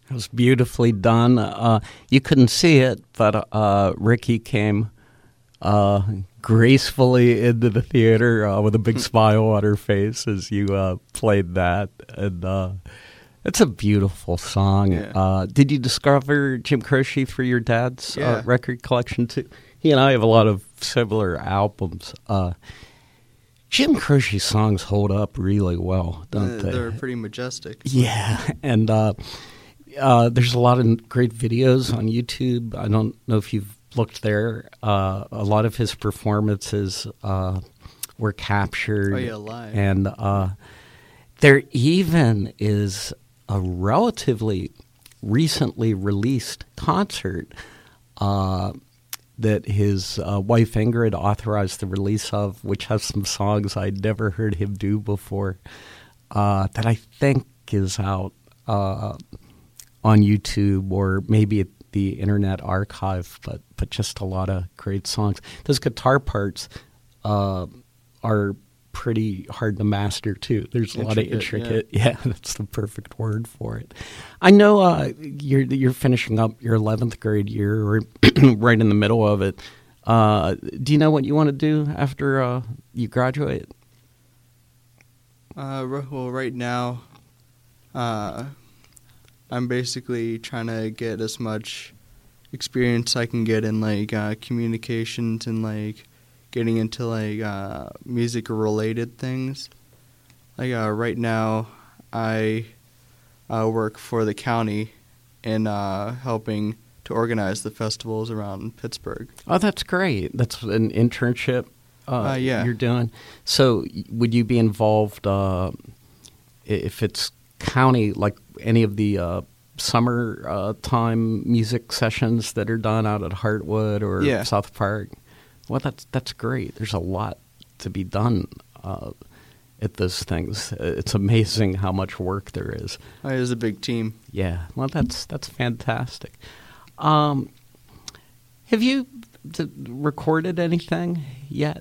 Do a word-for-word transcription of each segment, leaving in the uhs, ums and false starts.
It was beautifully done. Uh, you couldn't see it, but uh, Ricky came uh, gracefully into the theater uh, with a big smile on her face as you uh, played that. And uh, it's a beautiful song. Yeah. Uh, did you discover Jim Croce through your dad's Yeah. uh, record collection too? He and I have a lot of similar albums. Uh, Jim Croce songs hold up really well, don't Uh, they? they're pretty majestic. Yeah, and uh, uh, there's a lot of great videos on YouTube. I don't know if you've looked there. Uh, a lot of his performances uh, were captured. Oh, yeah, live. And uh, there even is a relatively recently released concert uh, that his uh, wife Ingrid authorized the release of, which has some songs I'd never heard him do before, uh, that I think is out uh, on YouTube or maybe at the Internet Archive, but, but just a lot of great songs. Those guitar parts uh, are pretty hard to master, too. There's a lot of intricate. Yeah. yeah, that's the perfect word for it. I know uh, you're you're finishing up your eleventh grade year, or right in the middle of it. Uh, do you know what you want to do after uh, you graduate? Uh, r- well, right now, uh, I'm basically trying to get as much experience I can get in, like, uh, communications and, like, getting into, like, uh, music-related things. Like, uh, right now, I uh, work for the county in uh, helping to organize the festivals around Pittsburgh. Oh, that's great. That's an internship uh, Uh, yeah. you're doing. So y- would you be involved uh, i- if it's county, like any of the uh, summer uh, time music sessions that are done out at Heartwood or Yeah. South Park? Well, that's that's great. There's a lot to be done uh, at those things. It's amazing how much work there is. Uh, It is a big team. Yeah, well, that's that's fantastic. Um, have you d- recorded anything yet?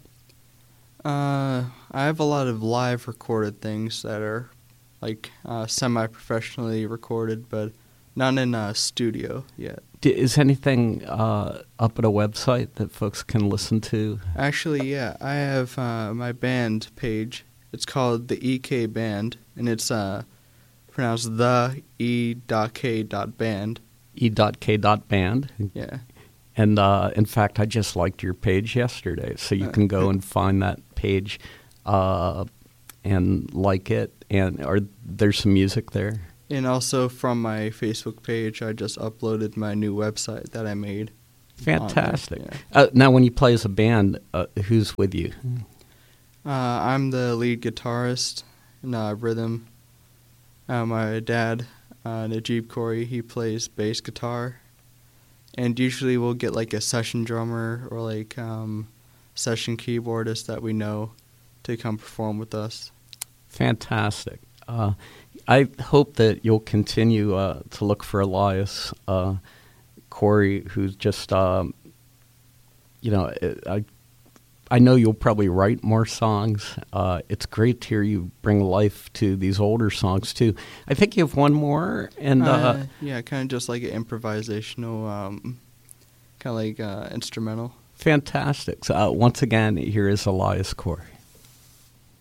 Uh, I have a lot of live recorded things that are, like, uh, semi-professionally recorded, but not in a studio yet. D- is anything uh, up at a website that folks can listen to? Actually, yeah, I have uh, my band page. It's called the E K Band, and it's uh, pronounced the E dot K dot band. E dot K dot band. Yeah. And uh, in fact, I just liked your page yesterday, so you Uh, can go and find that page uh, and like it. And are there's some music there? And also from my Facebook page, I just uploaded my new website that I made. Fantastic. On there, Uh, now, when you play as a band, uh, who's with you? Uh, I'm the lead guitarist in uh, rhythm. Uh, my dad, uh, Najib Corey, he plays bass guitar. And usually we'll get like a session drummer or like um, session keyboardist that we know to come perform with us. Fantastic. Uh, I hope that you'll continue uh, to look for Elias uh, Corey, who's just, um, you know, I, I know you'll probably write more songs. Uh, it's great to hear you bring life to these older songs, too. I think you have one more. and uh, Uh, yeah, kind of just like an improvisational, um, kind of like uh, instrumental. Fantastic. So, uh, once again, here is Elias Corey.